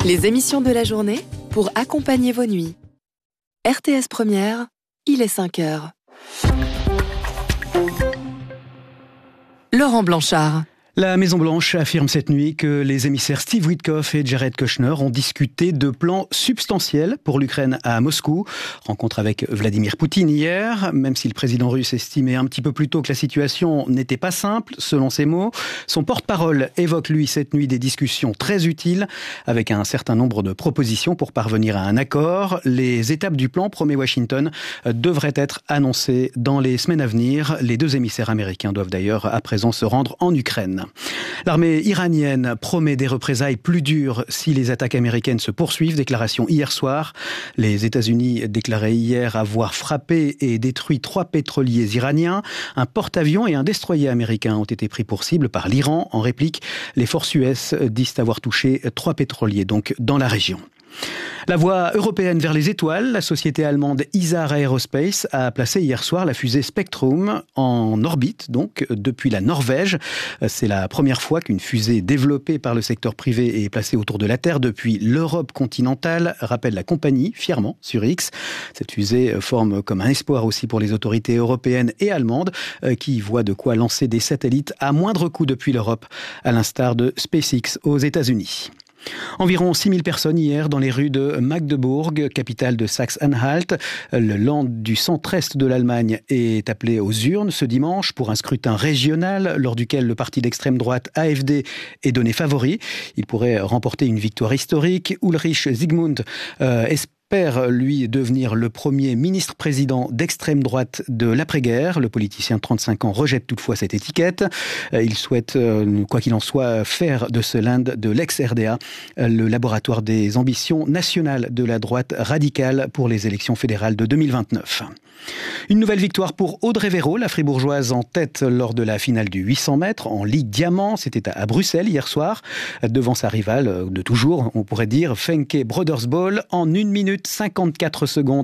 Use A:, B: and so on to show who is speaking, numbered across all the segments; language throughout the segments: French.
A: Les émissions de la journée pour accompagner vos nuits. RTS Première, il est 5 heures. Laurent Blanchard.
B: La Maison-Blanche affirme cette nuit que les émissaires Steve Witkoff et Jared Kushner ont discuté de plans substantiels pour l'Ukraine à Moscou. Rencontre avec Vladimir Poutine hier, même si le président russe estimait un petit peu plus tôt que la situation n'était pas simple, selon ses mots. Son porte-parole évoque, lui, cette nuit des discussions très utiles avec un certain nombre de propositions pour parvenir à un accord. Les étapes du plan, promet Washington, devraient être annoncées dans les semaines à venir. Les deux émissaires américains doivent d'ailleurs à présent se rendre en Ukraine. L'armée iranienne promet des représailles plus dures si les attaques américaines se poursuivent. Déclaration hier soir. Les États-Unis déclaraient hier avoir frappé et détruit 3 pétroliers iraniens. Un porte-avions et un destroyer américain ont été pris pour cible par l'Iran. En réplique, les forces US disent avoir touché 3 pétroliers donc dans la région. La voie européenne vers les étoiles, la société allemande Isar Aerospace a placé hier soir la fusée Spectrum en orbite, donc depuis la Norvège. C'est la première fois qu'une fusée développée par le secteur privé est placée autour de la Terre depuis l'Europe continentale, rappelle la compagnie fièrement sur X. Cette fusée forme comme un espoir aussi pour les autorités européennes et allemandes qui voient de quoi lancer des satellites à moindre coût depuis l'Europe, à l'instar de SpaceX aux États-Unis. Environ 6000 personnes hier dans les rues de Magdebourg, capitale de Saxe-Anhalt. Le Land du centre-est de l'Allemagne est appelé aux urnes ce dimanche pour un scrutin régional lors duquel le parti d'extrême droite AfD est donné favori. Il pourrait remporter une victoire historique. Ulrich Zygmunt espère lui devenir le premier ministre-président d'extrême droite de l'après-guerre. Le politicien de 35 ans rejette toutefois cette étiquette. Il souhaite, quoi qu'il en soit, faire de ce Land de l'ex-RDA le laboratoire des ambitions nationales de la droite radicale pour les élections fédérales de 2029. Une nouvelle victoire pour Audrey Véro, la fribourgeoise en tête lors de la finale du 800 mètres en Ligue Diamant. C'était à Bruxelles hier soir, devant sa rivale de toujours, on pourrait dire, Fenke Brodersball, en 1 minute 54 secondes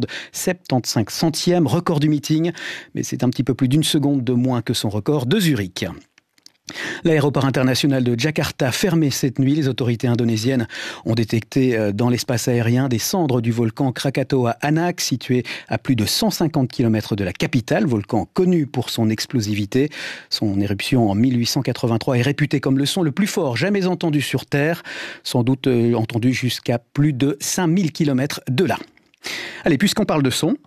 B: 75 centièmes, record du meeting. Mais c'est un petit peu plus d'1 seconde de moins que son record de Zurich. L'aéroport international de Jakarta fermé cette nuit. Les autorités indonésiennes ont détecté dans l'espace aérien des cendres du volcan Krakatoa Anak, situé à plus de 150 km de la capitale, volcan connu pour son explosivité. Son éruption en 1883 est réputée comme le son le plus fort jamais entendu sur Terre, sans doute entendu jusqu'à plus de 5000 km de là. Allez, puisqu'on parle de son...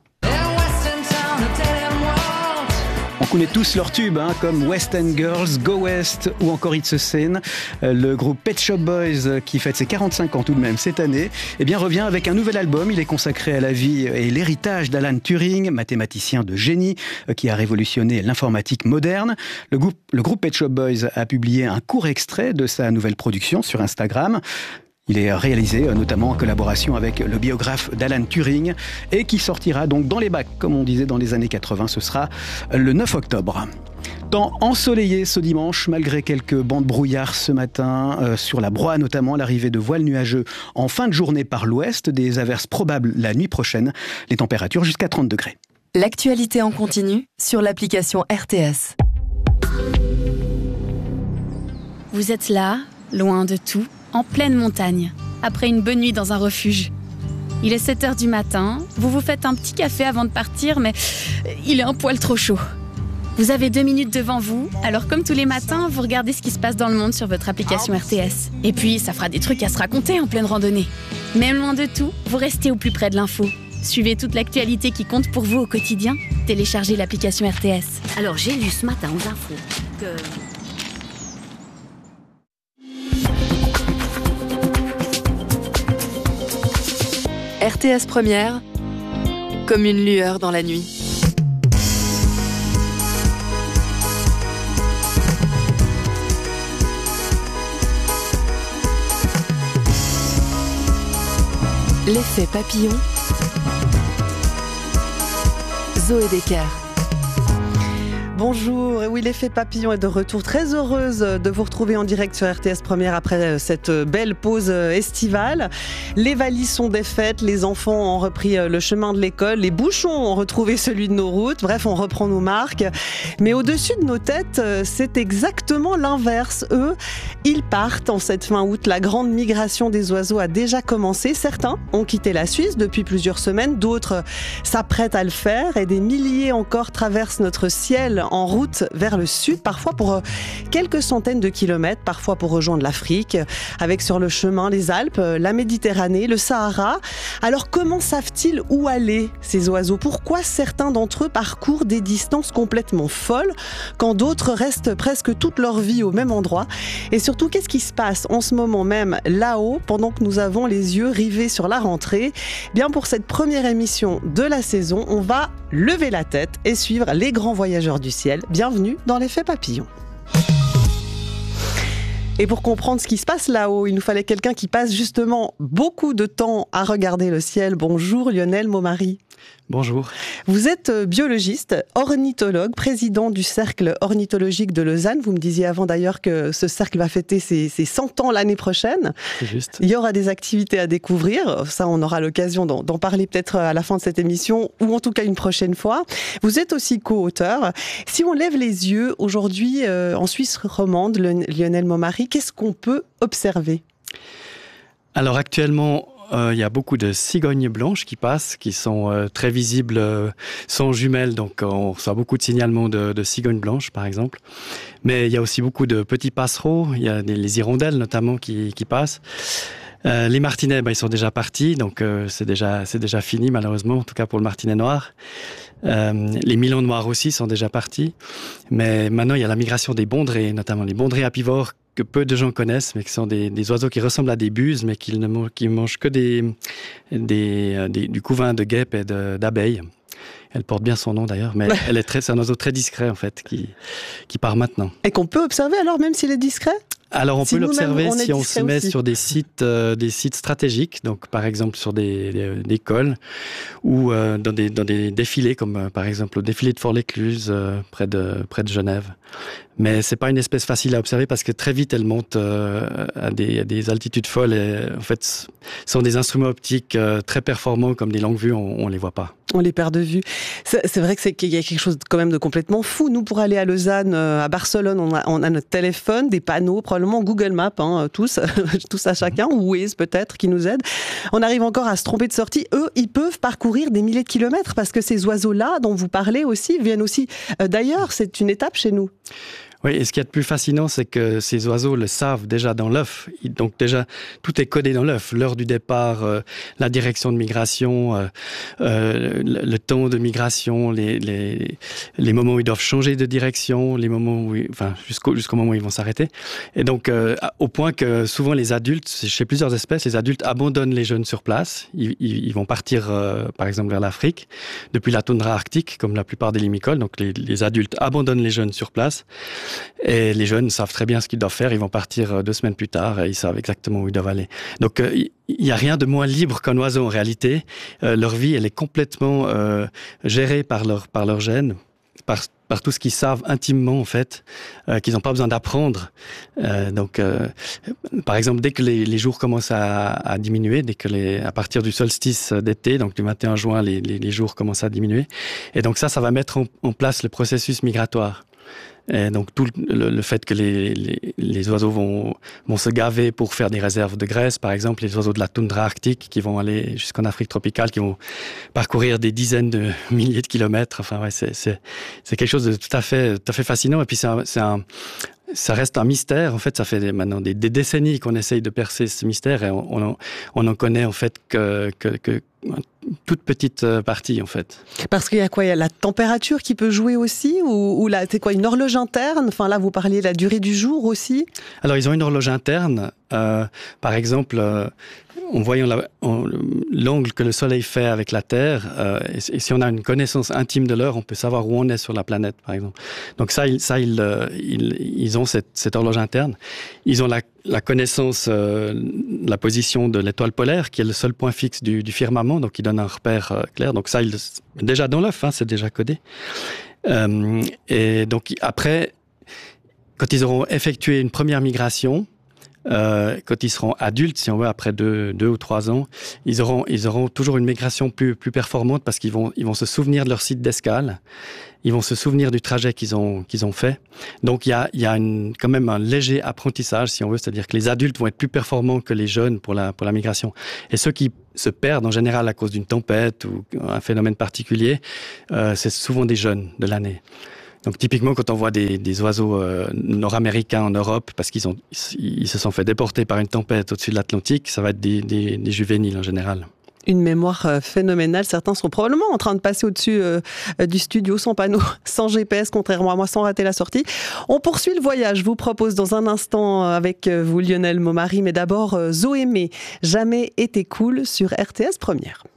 B: On connaît tous leurs tubes, comme West End Girls, Go West ou encore It's a Sin. Le groupe Pet Shop Boys, qui fête ses 45 ans tout de même cette année, revient avec un nouvel album. Il est consacré à la vie et l'héritage d'Alan Turing, mathématicien de génie qui a révolutionné l'informatique moderne. Le groupe Pet Shop Boys a publié un court extrait de sa nouvelle production sur Instagram. Il est réalisé notamment en collaboration avec le biographe d'Alan Turing et qui sortira donc dans les bacs, comme on disait dans les années 80. Ce sera le 9 octobre. Temps ensoleillé ce dimanche, malgré quelques bancs de brouillard ce matin, sur la Broye notamment, l'arrivée de voiles nuageux en fin de journée par l'ouest, des averses probables la nuit prochaine, les températures jusqu'à 30 degrés.
A: L'actualité en continu sur l'application RTS.
C: Vous êtes là, loin de tout, en pleine montagne, après une bonne nuit dans un refuge. Il est 7h du matin, vous vous faites un petit café avant de partir, mais il est un poil trop chaud. Vous avez 2 minutes devant vous, alors comme tous les matins, vous regardez ce qui se passe dans le monde sur votre application RTS. Et puis, ça fera des trucs à se raconter en pleine randonnée. Même loin de tout, vous restez au plus près de l'info. Suivez toute l'actualité qui compte pour vous au quotidien. Téléchargez l'application RTS.
D: Alors, j'ai lu ce matin aux infos que...
A: RTS Première, comme une lueur dans la nuit. L'effet papillon. Zoé Decker.
E: Bonjour, et oui, l'effet papillon est de retour. Très heureuse de vous retrouver en direct sur RTS Première après cette belle pause estivale. Les valises sont défaites, les enfants ont repris le chemin de l'école, les bouchons ont retrouvé celui de nos routes. Bref, on reprend nos marques. Mais au-dessus de nos têtes, c'est exactement l'inverse. Eux, ils partent en cette fin août. La grande migration des oiseaux a déjà commencé. Certains ont quitté la Suisse depuis plusieurs semaines, d'autres s'apprêtent à le faire et des milliers encore traversent notre ciel en route vers le sud, parfois pour quelques centaines de kilomètres, parfois pour rejoindre l'Afrique, avec sur le chemin les Alpes, la Méditerranée, le Sahara. Alors comment savent-ils où aller ces oiseaux ? Pourquoi certains d'entre eux parcourent des distances complètement folles quand d'autres restent presque toute leur vie au même endroit ? Et surtout, qu'est-ce qui se passe en ce moment même là-haut pendant que nous avons les yeux rivés sur la rentrée ? Bien, pour cette première émission de la saison, on va lever la tête et suivre les grands voyageurs du ciel. Bienvenue dans l'effet papillon. Et pour comprendre ce qui se passe là-haut, il nous fallait quelqu'un qui passe justement beaucoup de temps à regarder le ciel. Bonjour Lionel Maumary.
F: Bonjour.
E: Vous êtes biologiste, ornithologue, président du Cercle ornithologique de Lausanne. Vous me disiez avant d'ailleurs que ce cercle va fêter ses 100 ans l'année prochaine.
F: C'est juste.
E: Il y aura des activités à découvrir. Ça, on aura l'occasion d'en parler peut-être à la fin de cette émission ou en tout cas une prochaine fois. Vous êtes aussi co-auteur. Si on lève les yeux aujourd'hui en Suisse romande, Lionel Maumary, qu'est-ce qu'on peut observer ?
F: Alors actuellement, il y a beaucoup de cigognes blanches qui passent, qui sont très visibles, sont jumelles, donc on reçoit beaucoup de signalements de cigognes blanches, par exemple. Mais il y a aussi beaucoup de petits passereaux, il y a les hirondelles notamment qui passent. Les martinets, ils sont déjà partis, donc c'est déjà fini malheureusement, en tout cas pour le martinet noir. Les milans noirs aussi sont déjà partis. Mais maintenant, il y a la migration des bondrées, notamment les bondrées apivores, que peu de gens connaissent, mais qui sont des oiseaux qui ressemblent à des buses, mais qui mangent que du couvain de guêpes et d'abeilles. Elle porte bien son nom d'ailleurs, mais c'est un oiseau très discret en fait, qui part maintenant.
E: Et qu'on peut observer alors, même s'il est discret ?
F: Alors on peut l'observer si on se met
E: aussi
F: sur des sites stratégiques, donc par exemple sur des cols ou dans des défilés, comme par exemple le défilé de Fort-l'Écluse près de Genève. Mais c'est pas une espèce facile à observer parce que très vite elle monte à des altitudes folles et en fait ce sont des instruments optiques très performants comme des longues vues, on les voit pas.
E: On les perd de vue. C'est vrai qu'il y a quelque chose quand même de complètement fou. Nous, pour aller à Lausanne, à Barcelone, on a notre téléphone, des panneaux, probablement Google Maps, tous à chacun, ou Waze peut-être, qui nous aide. On arrive encore à se tromper de sortie. Eux, ils peuvent parcourir des milliers de kilomètres parce que ces oiseaux-là, dont vous parlez aussi, viennent aussi d'ailleurs. C'est une étape chez nous.
F: Oui, et ce qui est le plus fascinant, c'est que ces oiseaux le savent déjà dans l'œuf. Donc déjà, tout est codé dans l'œuf. L'heure du départ, la direction de migration, le temps de migration, les moments où ils doivent changer de direction, les moments jusqu'au moment où ils vont s'arrêter. Et donc, au point que souvent les adultes, chez plusieurs espèces, les adultes abandonnent les jeunes sur place. Ils vont partir, par exemple, vers l'Afrique, depuis la toundra arctique, comme la plupart des limicoles. Donc les adultes abandonnent les jeunes sur place. Et les jeunes savent très bien ce qu'ils doivent faire. Ils vont partir 2 semaines plus tard et ils savent exactement où ils doivent aller. Donc, il n'y a rien de moins libre qu'un oiseau en réalité. Leur vie, elle est complètement gérée par leur gènes, par tout ce qu'ils savent intimement, en fait, qu'ils n'ont pas besoin d'apprendre. Par exemple, dès que les jours commencent à diminuer, à partir du solstice d'été, donc du 21 juin, les jours commencent à diminuer. Et donc ça va mettre en place le processus migratoire. Et donc tout le fait que les oiseaux vont se gaver pour faire des réserves de graisse, par exemple les oiseaux de la toundra arctique qui vont aller jusqu'en Afrique tropicale, qui vont parcourir des dizaines de milliers de kilomètres. Enfin ouais, c'est quelque chose de tout à fait fascinant. Et puis ça reste un mystère. En fait, ça fait maintenant des décennies qu'on essaye de percer ce mystère et on en connaît en fait que toute petite partie en fait.
E: Parce qu'il y a quoi ? Il y a la température qui peut jouer aussi ou là, c'est quoi, une horloge interne ? Enfin là, vous parliez de la durée du jour aussi.
F: Alors ils ont une horloge interne. Par exemple, en voyant l'angle que le Soleil fait avec la Terre, et si on a une connaissance intime de l'heure, on peut savoir où on est sur la planète, par exemple. Donc ils ont cette horloge interne. Ils ont la connaissance de la position de l'étoile polaire, qui est le seul point fixe du firmament, donc qui donne un repère clair. Donc ça, déjà dans l'œuf, c'est déjà codé. Et donc après, quand ils auront effectué une première migration, quand ils seront adultes, si on veut, après 2 ou 3 ans, ils auront toujours une migration plus performante parce qu'ils vont se souvenir de leur site d'escale, ils vont se souvenir du trajet qu'ils ont fait. Donc il y a quand même un léger apprentissage, si on veut, c'est-à-dire que les adultes vont être plus performants que les jeunes pour la migration. Et ceux qui se perdent en général à cause d'une tempête ou un phénomène particulier, c'est souvent des jeunes de l'année. Donc typiquement, quand on voit des oiseaux nord-américains en Europe, parce qu'ils se sont fait déporter par une tempête au-dessus de l'Atlantique, ça va être des juvéniles en général.
E: Une mémoire phénoménale. Certains sont probablement en train de passer au-dessus du studio sans panneau, sans GPS, contrairement à moi, sans rater la sortie. On poursuit le voyage. Je vous propose dans un instant avec vous Lionel Maumary, mais d'abord Zoémé, Jamais été cool sur RTS Première.